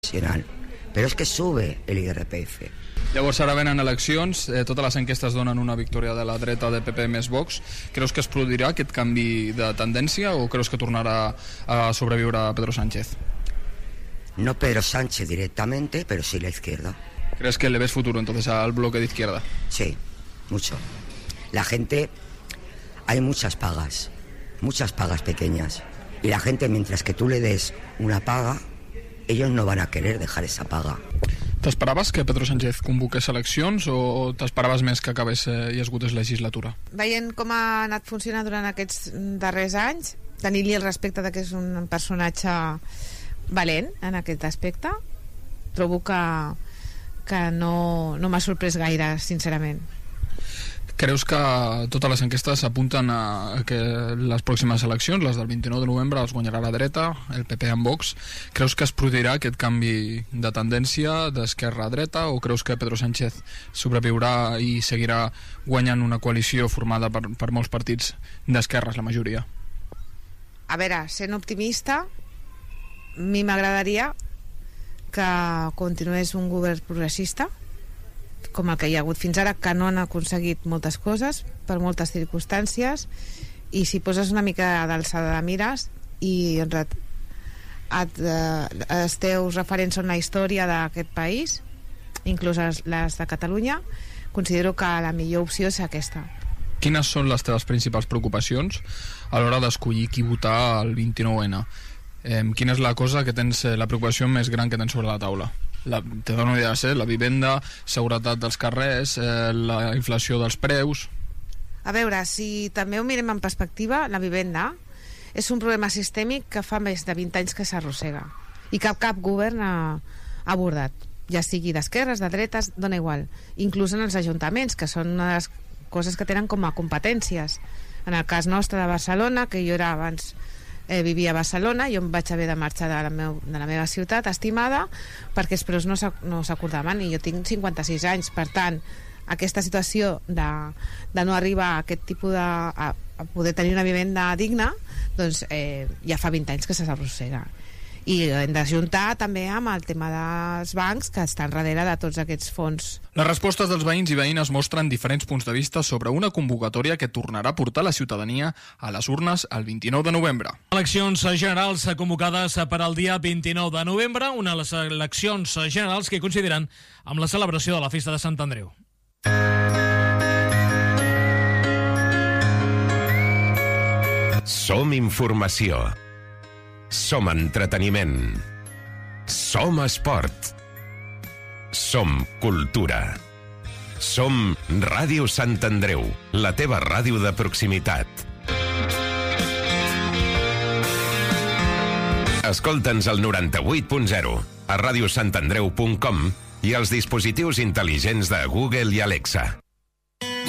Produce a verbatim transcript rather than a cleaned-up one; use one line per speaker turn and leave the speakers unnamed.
Però és que sube el I R P F.
Llavors ara venen eleccions, eh, totes les enquestes donen una victòria de la dreta de P P més Vox. Creus que es produirà aquest canvi de tendència o creus que tornarà a sobreviure a Pedro Sánchez?
No Pedro Sánchez directamente, pero sí la izquierda.
¿Crees que le ves futuro entonces al bloque de izquierda?
Sí, mucho. La gente, hay muchas pagas, muchas pagas pequeñas. Y la gente, mientras que tú le des una paga, ellos no van a querer dejar esa paga.
T'esperaves que Pedro Sánchez convoqués eleccions o t'esperaves més que acabés eh, i esgotés legislatura?
Veient com ha anat funcionant durant aquests darrers anys, tenir-li el respecte de que és un personatge valent en aquest aspecte, trobo que, que no, no m'ha sorprès gaire, sincerament.
Creus que totes les enquestes apunten a que les pròximes eleccions, les del vint-i-nou de novembre, els guanyarà la dreta, el P P amb Vox? Creus que es produirà aquest canvi de tendència d'esquerra a dreta o creus que Pedro Sánchez sobreviurà i seguirà guanyant una coalició formada per, per molts partits d'esquerres, la majoria?
A veure, sent optimista, a mi m'agradaria que continués un govern progressista com el que hi ha hagut fins ara, que no han aconseguit moltes coses per moltes circumstàncies, i si poses una mica d'alçada de mires i et, et, els teus referents són la història d'aquest país, inclús les de Catalunya, considero que la millor opció és aquesta.
Quines són les teves principals preocupacions a l'hora d'escollir qui votar el vint-i-nou ene? Eh, quina és la cosa que tens, la preocupació més gran que tens sobre la taula? La, te dono idees, eh? La vivenda, seguretat dels carrers, eh, la inflació dels preus.
A veure, si també ho mirem en perspectiva, la vivenda és un problema sistèmic que fa més de vint anys que s'arrossega i que cap govern ha, ha abordat, ja sigui d'esquerres, de dretes, dona igual, inclús en els ajuntaments, que són una de les coses que tenen com a competències. En el cas nostre de Barcelona, que jo era abans Eh, vivia a Barcelona, jo em vaig haver de marxar de la, meu, de la meva ciutat estimada perquè els preus no s'acordaven i jo tinc cinquanta-sis anys, per tant aquesta situació de, de no arribar a aquest tipus de a, a poder tenir una vivenda digna, doncs eh, ja fa vint anys que s'arrossega, i hem d'ajuntar també amb el tema dels bancs que estan darrere de tots aquests fons.
Les respostes dels veïns i veïnes mostren diferents punts de vista sobre una convocatòria que tornarà a portar la ciutadania a les urnes el vint-i-nou de novembre.
Eleccions generals convocades per al dia vint-i-nou de novembre, una de les eleccions generals que coincidiran amb la celebració de la Festa de Sant Andreu.
Som informació. Som entreteniment. Som esport. Som cultura. Som Ràdio Sant Andreu, la teva ràdio de proximitat. Escolta'ns al noranta-vuit punt zero, a radiosantandreu punt com i als dispositius intel·ligents de Google i Alexa.